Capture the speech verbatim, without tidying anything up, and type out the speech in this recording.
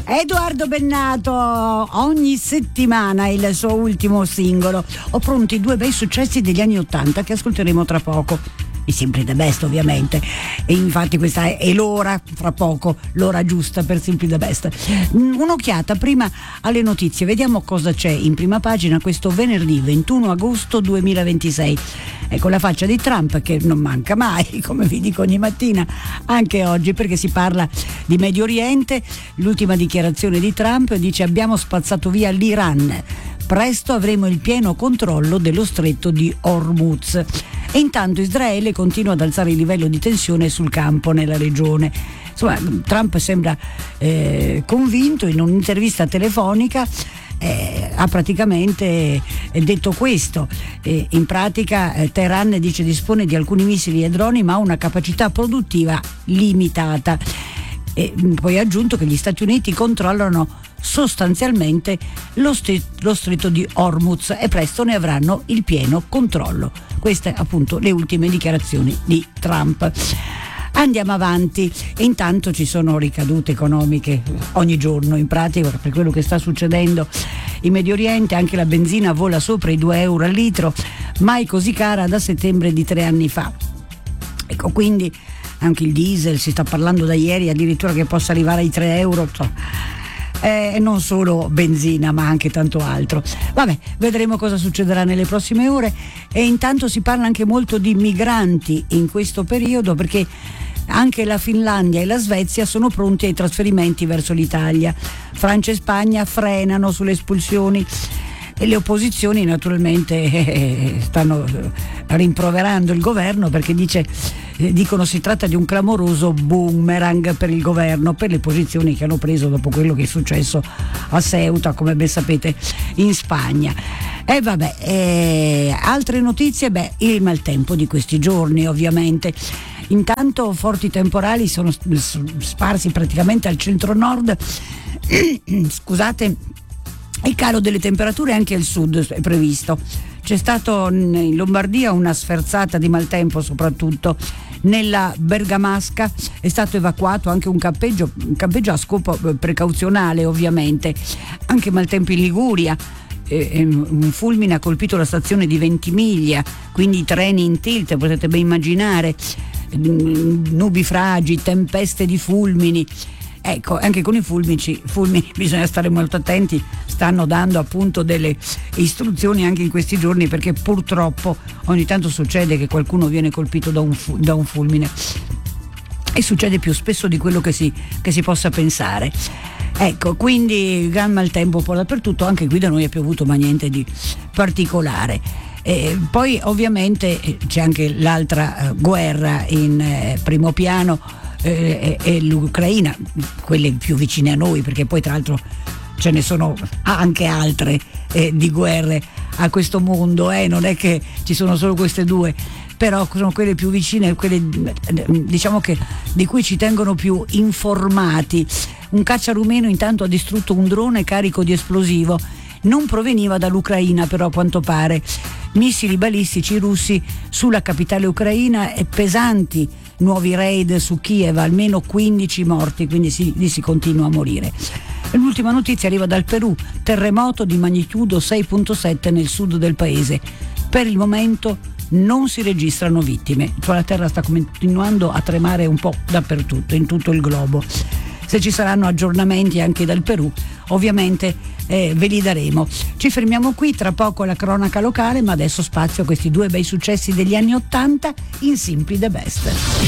Edoardo Bennato, ogni settimana il suo ultimo singolo. Ho pronti due bei successi degli anni Ottanta che ascolteremo tra poco. I Simply the Best, ovviamente, e infatti questa è, è l'ora, fra poco, l'ora giusta per Simply the Best. Un'occhiata prima alle notizie, vediamo cosa c'è in prima pagina questo venerdì ventuno agosto duemilaventisei. Ecco la faccia di Trump che non manca mai, come vi dico ogni mattina, anche oggi, perché si parla di Medio Oriente. L'ultima dichiarazione di Trump dice: abbiamo spazzato via l'Iran, presto avremo il pieno controllo dello stretto di Hormuz. E intanto Israele continua ad alzare il livello di tensione sul campo nella regione. Insomma, Trump sembra eh, convinto. In un'intervista telefonica eh, ha praticamente eh, detto questo. Eh, in pratica eh, Teheran dice dispone di alcuni missili e droni ma ha una capacità produttiva limitata. E poi ha aggiunto che gli Stati Uniti controllano sostanzialmente lo, st- lo stretto di Hormuz e presto ne avranno il pieno controllo. Queste appunto le ultime dichiarazioni di Trump. Andiamo avanti e intanto ci sono ricadute economiche ogni giorno in pratica per quello che sta succedendo in Medio Oriente. Anche la benzina vola sopra i due euro al litro, mai così cara da settembre di tre anni fa. Ecco, quindi anche il diesel, si sta parlando da ieri addirittura che possa arrivare ai tre euro. E eh, non solo benzina ma anche tanto altro. Vabbè, vedremo cosa succederà nelle prossime ore. E intanto si parla anche molto di migranti in questo periodo, perché anche la Finlandia e la Svezia sono pronti ai trasferimenti verso l'Italia. Francia e Spagna frenano sulle espulsioni e le opposizioni naturalmente eh, stanno rimproverando il governo, perché dice eh, dicono si tratta di un clamoroso boomerang per il governo, per le posizioni che hanno preso dopo quello che è successo a Ceuta, come ben sapete, in Spagna. E vabbè, eh, altre notizie, beh, il maltempo di questi giorni ovviamente. Intanto forti temporali sono sparsi praticamente al centro-nord. Scusate, il calo delle temperature anche al sud è previsto. C'è stato in Lombardia una sferzata di maltempo, soprattutto nella Bergamasca. È stato evacuato anche un campeggio, un campeggio a scopo precauzionale ovviamente. Anche maltempo in Liguria. Eh, un fulmine ha colpito la stazione di Ventimiglia, quindi i treni in tilt, potete ben immaginare. Nubi fragi, tempeste di fulmini. Ecco, anche con i fulmini, fulmini bisogna stare molto attenti, stanno dando appunto delle istruzioni anche in questi giorni, perché purtroppo ogni tanto succede che qualcuno viene colpito da un, fu- da un fulmine e succede più spesso di quello che si, che si possa pensare. Ecco, quindi gran maltempo un po' dappertutto, anche qui da noi è piovuto ma niente di particolare. E poi ovviamente c'è anche l'altra eh, guerra in eh, primo piano, e eh, l'Ucraina, quelle più vicine a noi, perché poi tra l'altro ce ne sono anche altre eh, di guerre a questo mondo, eh? Non è che ci sono solo queste due, però sono quelle più vicine, quelle diciamo che di cui ci tengono più informati. Un caccia rumeno intanto ha distrutto un drone carico di esplosivo, non proveniva dall'Ucraina però a quanto pare. Missili balistici russi sulla capitale ucraina e pesanti nuovi raid su Kiev, almeno quindici morti, quindi si, lì si continua a morire. L'ultima notizia arriva dal Perù: terremoto di magnitudo sei virgola sette nel sud del paese. Per il momento non si registrano vittime, cioè la terra sta continuando a tremare un po' dappertutto, in tutto il globo. Se ci saranno aggiornamenti anche dal Perù, ovviamente eh, ve li daremo. Ci fermiamo qui, tra poco la cronaca locale, ma adesso spazio a questi due bei successi degli anni Ottanta in Simply the Best.